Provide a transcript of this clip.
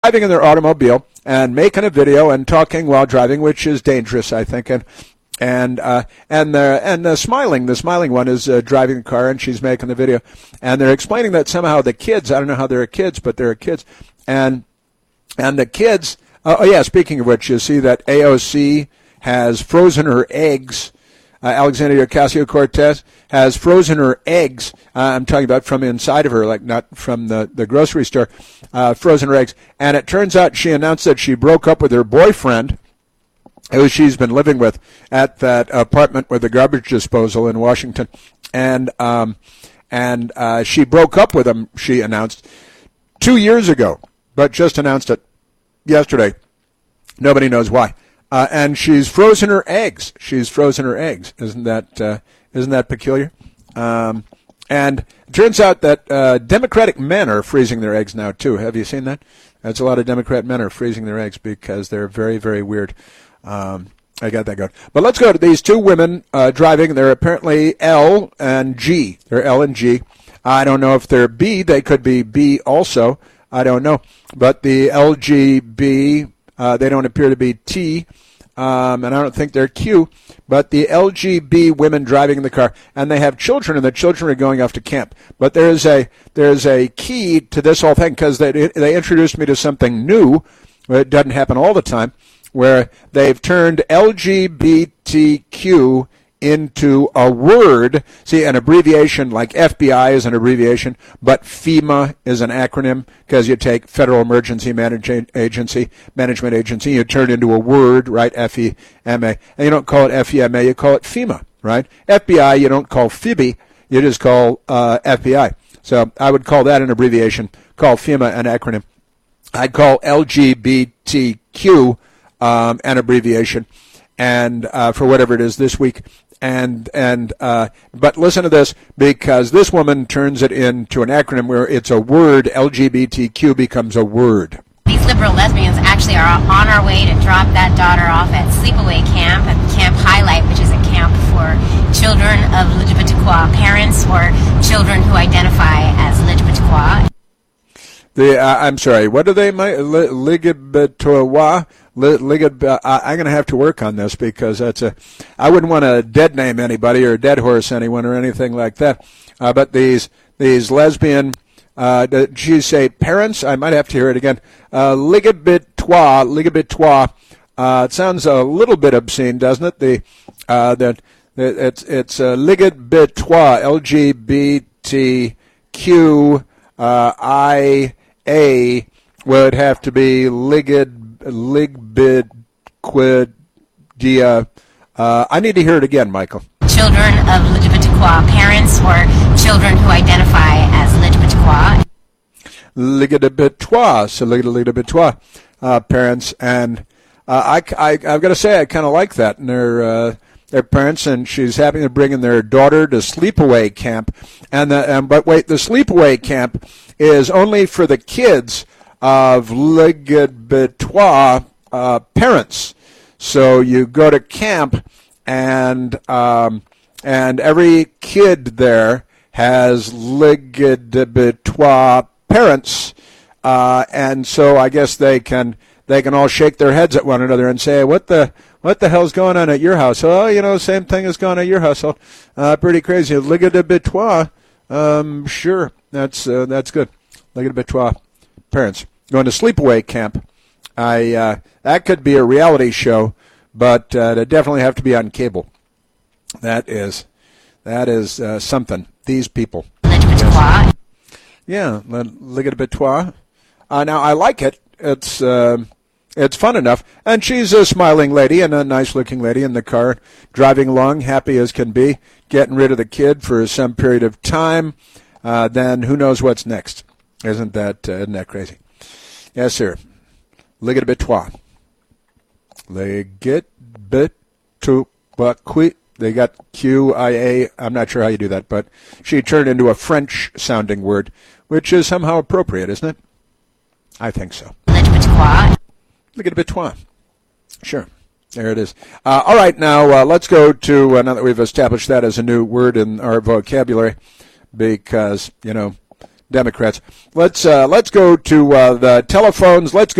driving in their automobile and making a video and talking while driving, which is dangerous, I think. And the smiling one is driving the car, and she's making the video, and they're explaining that somehow the kids, I don't know how there are kids, but there are kids, and the kids. Speaking of which, you see that AOC has frozen her eggs. Alexandria Ocasio-Cortez has frozen her eggs. I'm talking about from inside of her, like not from the grocery store, frozen her eggs. And it turns out she announced that she broke up with her boyfriend, who she's been living with at that apartment with the garbage disposal in Washington. And she broke up with him, she announced, 2 years ago, but just announced it yesterday. Nobody knows why. And she's frozen her eggs. Isn't that peculiar? And it turns out that Democratic men are freezing their eggs now, too. Have you seen that? That's a lot of Democrat men are freezing their eggs because they're very, very weird. I got that going. But let's go to these two women driving. They're apparently L and G. They're L and G. I don't know if they're B. They could be B also. I don't know. But the LGB, they don't appear to be T. And I don't think they're Q, but the LGB women driving in the car, and they have children, and the children are going off to camp. But there's a key to this whole thing, because they introduced me to something new. It doesn't happen all the time, where they've turned LGBTQ into a word. See, an abbreviation like FBI is an abbreviation, but FEMA is an acronym, because you take Federal Emergency Management Agency, you turn it into a word, right, FEMA. And you don't call it FEMA, you call it FEMA, right? FBI, you don't call FIBI, you just call FBI. So I would call that an abbreviation, call FEMA an acronym. I'd call LGBTQ an abbreviation, and for whatever it is this week. But listen to this, because this woman turns it into an acronym where it's a word. LGBTQ becomes a word. These liberal lesbians actually are on our way to drop that daughter off at Sleepaway Camp, at Camp Highlight, which is a camp for children of LGBTQ parents or children who identify as LGBTQ. I'm sorry, what are they? LGBTQ? I'm going to have to work on this, because I wouldn't want to dead name anybody or dead horse anyone or anything like that. But these lesbian, did she say parents? I might have to hear it again. LGBTQ. It sounds a little bit obscene, doesn't it? It's LGBTQ, LGBTQIA would have to be Ligbidquidia. I need to hear it again, Michael. Children of LGBTQ parents or children who identify as LGBTQ. LGBTQ parents, and I've got to say I kind of like that. And their parents, and she's happy to bring in their daughter to sleepaway camp. But wait, the sleepaway camp is only for the kids of LGBTQ parents. So you go to camp, and every kid there has LGBTQ parents, and so I guess they can all shake their heads at one another and say, what the hell's going on at your house? Oh, same thing is going on at your household. Pretty crazy. LGBTQ, sure, that's good. LGBTQ parents going to sleepaway camp. That could be a reality show, but it definitely have to be on cable. That is something. These people. LGBTQ. Yeah, LGBTQ. Now I like it. It's fun enough, and she's a smiling lady and a nice-looking lady in the car, driving along, happy as can be, getting rid of the kid for some period of time. Then who knows what's next? Isn't that crazy? Yes, sir. LGBTQ. LGBTQ. They got QIA. I'm not sure how you do that, but she turned into a French-sounding word, which is somehow appropriate, isn't it? I think so. LGBTQ. Sure. There it is. All right, now let's go to, now that we've established that as a new word in our vocabulary, because, Democrats. Let's go to the telephones. Let's go